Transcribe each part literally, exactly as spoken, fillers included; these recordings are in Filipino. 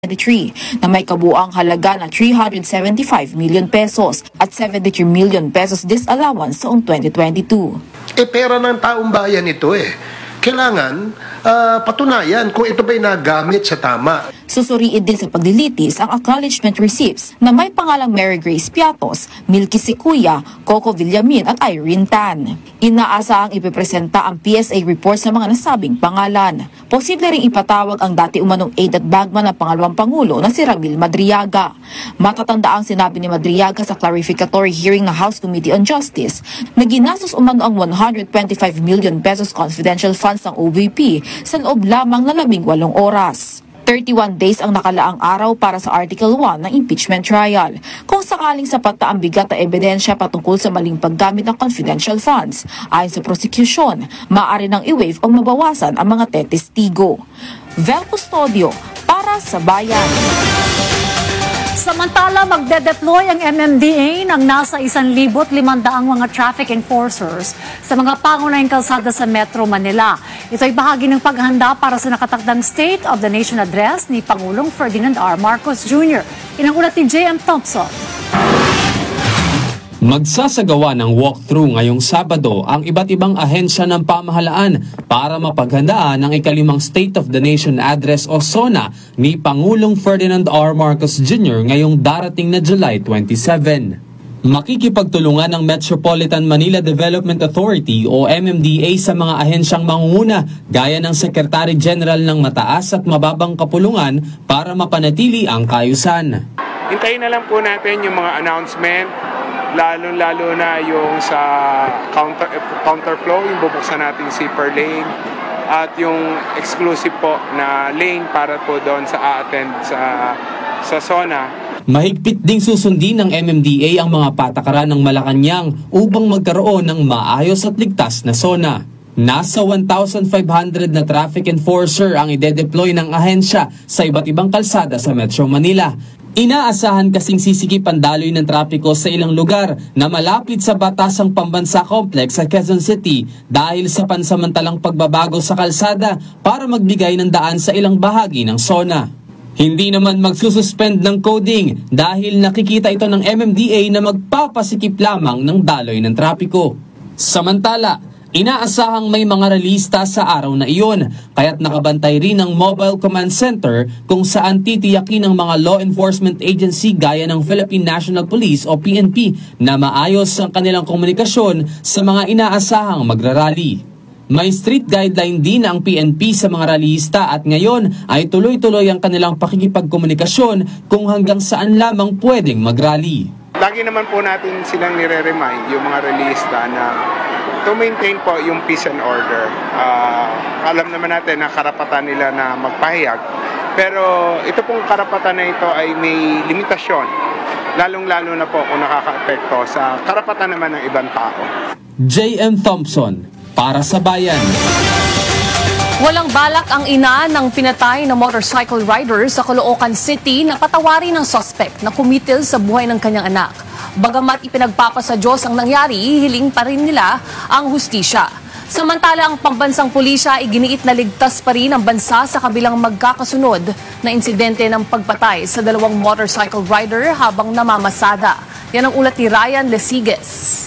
twenty-three na may kabuang halaga na three hundred seventy-five million pesos at seventy-three million pesos disallowance noong twenty twenty-two. Eh, pera ng taong bayan ito eh. Kailangan uh, patunayan kung ito ba'y nagamit sa tama. Susuriin din sa paglilitis ang acknowledgement receipts na may pangalang Mary Grace Piatos, Milky Sequia, Coco Villamin at Irene Tan. Inaasahang ipipresenta ang P S A reports ng mga nasabing pangalan. Posible ring ipatawag ang dati umanong aide at bagman ng pangalawang pangulo na si Ramil Madriaga. Matatanda ang sinabi ni Madriaga sa clarificatory hearing ng House Committee on Justice na ginastos umano ang one hundred twenty-five million pesos confidential funds ng O V P sa loob lamang na labing walong oras. thirty-one days ang nakalaang araw para sa Article one ng impeachment trial. Kung sakaling sapat na ang bigat na ebidensya patungkol sa maling paggamit ng confidential funds, ayon sa prosecution, maaari nang i-waive o mabawasan ang mga tetestigo. Vel Custodio, para sa Bayan. Samantala, magde-deploy ang M M D A ng nasa one thousand five hundred mga traffic enforcers sa mga pangunahing kalsada sa Metro Manila. Ito ay bahagi ng paghahanda para sa nakatakdang State of the Nation Address ni Pangulong Ferdinand R. Marcos Junior Inangulat ni J M Thompson. Magsasagawa ng walkthrough ngayong Sabado ang iba't ibang ahensya ng pamahalaan para mapaghandaan ang ikalimang State of the Nation Address o SONA ni Pangulong Ferdinand R. Marcos Junior ngayong darating na July twenty-seven. Makikipagtulungan ng Metropolitan Manila Development Authority o M M D A sa mga ahensyang mangunguna gaya ng Secretary General ng mataas at mababang kapulungan para mapanatili ang kaayusan. Hintayin na lang po natin yung mga announcement, lalo-lalo na yung sa counter, counterflow, yung bubuksan natin zipper lane at yung exclusive po na lane para po doon sa a-attend sa, sa SONA. Mahigpit ding susundin ng M M D A ang mga patakaran ng Malacanang upang magkaroon ng maayos at ligtas na SONA. Nasa one thousand five hundred na traffic enforcer ang ide-deploy ng ahensya sa iba't ibang kalsada sa Metro Manila. Inaasahan kasing sisikip ang daloy ng trapiko sa ilang lugar na malapit sa Batasang Pambansa Complex sa Quezon City dahil sa pansamantalang pagbabago sa kalsada para magbigay ng daan sa ilang bahagi ng SONA. Hindi naman magsususpend ng coding dahil nakikita ito ng M M D A na magpapasikip lamang ng daloy ng trapiko. Samantala, inaasahang may mga relista sa araw na iyon, kaya't nakabantay rin ang Mobile Command Center kung saan titiyakin ng mga law enforcement agency gaya ng Philippine National Police o P N P na maayos ang kanilang komunikasyon sa mga inaasahang magrarally. May street guideline din ang P N P sa mga rallyista at ngayon ay tuloy-tuloy ang kanilang pakikipagkomunikasyon kung hanggang saan lamang pwedeng magrally. Lagi naman po natin silang nire-remind yung mga rallyista na to maintain po yung peace and order. Uh, alam naman natin na karapatan nila na magpahayag. Pero ito pong karapatan na ito ay may limitasyon. Lalong-lalo na po kung nakaka-apekto sa karapatan naman ng ibang tao. J M Thompson, para sa Bayan. Walang balak ang ina ng pinatay na motorcycle rider sa Caloocan City na patawarin ng suspect na kumitil sa buhay ng kanyang anak. Bagamat ipinagpapa sa Diyos ang nangyari, hihiling pa rin nila ang hustisya. Samantala, ang pambansang pulisya ay giniit na ligtas pa rin ang bansa sa kabilang magkakasunod na insidente ng pagpatay sa dalawang motorcycle rider habang namamasada. Yan ang ulat ni Ryan Lesigues.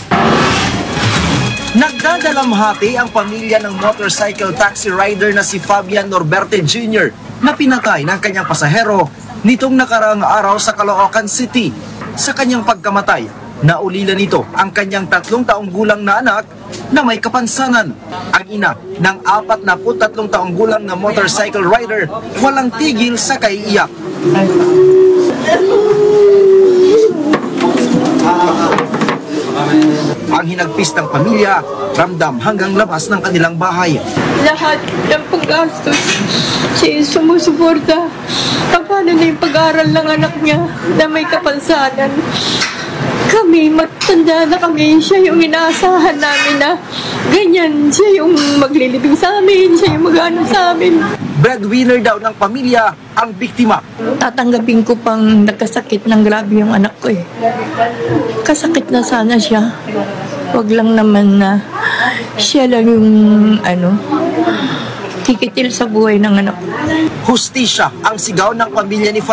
Nagdadalamhati ang pamilya ng motorcycle taxi rider na si Fabian Norberte Junior na pinatay ng kanyang pasahero nitong nakaraang araw sa Caloocan City. Sa kanyang pagkamatay, naulila nito ang kanyang tatlong taong gulang na anak na may kapansanan. Ang ina ng apat na tatlong taong gulang na motorcycle rider walang tigil sa kaiiyak. Ang hinagpis ng pamilya, ramdam hanggang labas ng kanilang bahay. Lahat ng paggastos, siya yung sumusuporta. Paano na yung pag-aaral ng anak niya na may kapansanan? Kami, matanda na kami, siya yung inaasahan namin na ganyan, siya yung maglilibing sa amin, siya yung mag-ano sa amin. Breadwinner daw ng pamilya ang biktima. Tatanggapin ko pang nagkasakit ng grabe yung anak ko eh. Kasakit na sana siya. Wag lang naman na siya lang yung ano, Kikitil sa buhay ng anak ko. Hustisya ang sigaw ng pamilya ni